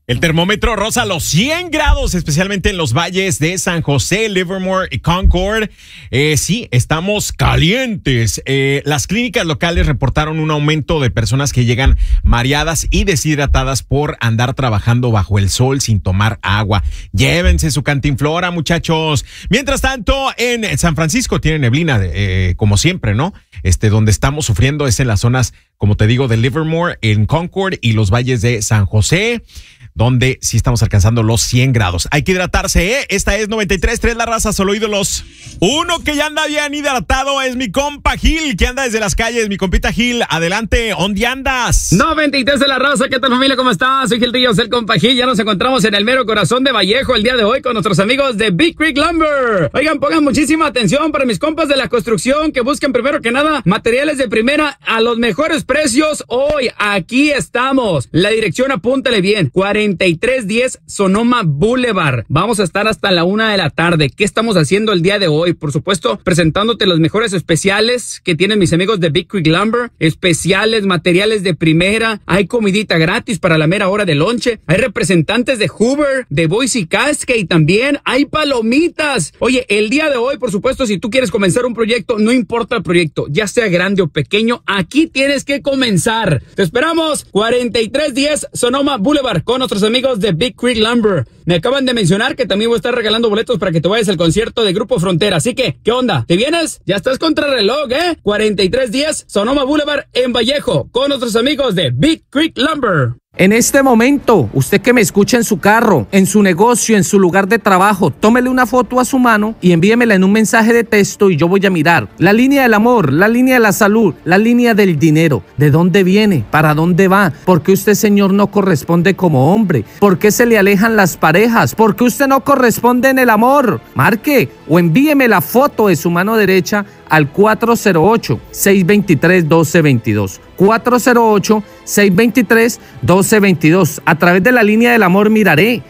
El termómetro roza los 100 grados, especialmente en los valles de San José, Livermore y Concord. Sí, estamos calientes. Las clínicas locales reportaron un aumento de personas que llegan mareadas y deshidratadas por andar trabajando bajo el sol sin tomar agua. Llévense su cantinflora, muchachos. Mientras tanto, en San Francisco tiene neblina, como siempre, ¿no? Donde estamos sufriendo es en las zonas, como te digo, de Livermore, en Concord y los valles de San José, donde sí estamos alcanzando los 100 grados. Hay que hidratarse, ¿eh? Esta es 93.3 La Raza, solo ídolos. Uno que ya anda bien hidratado es mi compa Gil, que anda desde las calles. Mi compita Gil, adelante, ¿dónde andas? 93 de La Raza, ¿qué tal, familia? ¿Cómo estás? Soy Gil Ríos, el compa Gil. Ya nos encontramos en el mero corazón de Vallejo el día de hoy con nuestros amigos de Big Creek Lumber. Oigan, pongan muchísima atención para mis compas de la construcción que busquen primero que nada materiales de primera a los mejores precios. Hoy, aquí estamos. La dirección, apúntale bien, 4310 Sonoma Boulevard. Vamos a estar hasta la 1 de la tarde. ¿Qué estamos haciendo el día de hoy? Por supuesto, presentándote los mejores especiales que tienen mis amigos de Big Creek Lumber. Especiales, materiales de primera. Hay comidita gratis para la mera hora de lonche. Hay representantes de Hoover, de Boise Cascade también. Hay palomitas. Oye, el día de hoy, por supuesto, si tú quieres comenzar un proyecto, no importa el proyecto, ya sea grande o pequeño, aquí tienes que comenzar. Te esperamos, 4310 Sonoma Boulevard, con nuestros amigos de Big Creek Lumber. Me acaban de mencionar que también voy a estar regalando boletos para que te vayas al concierto de Grupo Frontera. Así que, ¿qué onda? ¿Te vienes? Ya estás contra el reloj, 4310 Sonoma Boulevard en Vallejo, con nuestros amigos de Big Creek Lumber. En este momento, usted que me escucha en su carro, en su negocio, en su lugar de trabajo, tómele una foto a su mano y envíemela en un mensaje de texto y yo voy a mirar la línea del amor, la línea de la salud, la línea del dinero. ¿De dónde viene? ¿Para dónde va? ¿Por qué usted, señor, no corresponde como hombre? ¿Por qué se le alejan las parejas? ¿Por qué usted no corresponde en el amor? Marque o envíeme la foto de su mano derecha al 408-623-1222. 408-623-1222. A través de la línea del amor miraré